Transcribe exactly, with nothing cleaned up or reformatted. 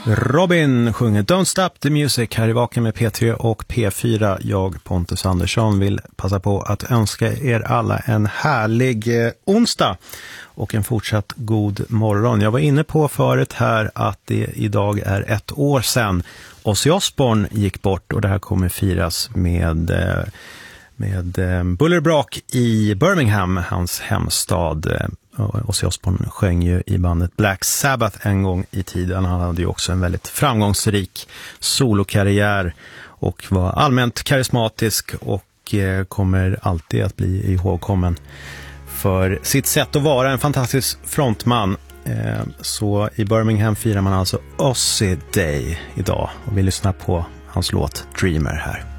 Robin sjunger Don't Stop the Music här i Vaken med P tre och P fyra. Jag, Pontus Andersson, vill passa på att önska er alla en härlig eh, onsdag och en fortsatt god morgon. Jag var inne på förut här att det idag är ett år sedan Ozzy Osbourne gick bort, och det här kommer firas med, eh, med eh, bullerbrak i Birmingham, hans hemstad. Ozzy Osbourne sjöng ju i bandet Black Sabbath en gång i tiden. Han hade ju också en väldigt framgångsrik solokarriär och var allmänt karismatisk och eh, kommer alltid att bli ihågkommen för sitt sätt att vara en fantastisk frontman. Eh, så i Birmingham firar man alltså Ozzy Day idag, och vi lyssnar på hans låt Dreamer här.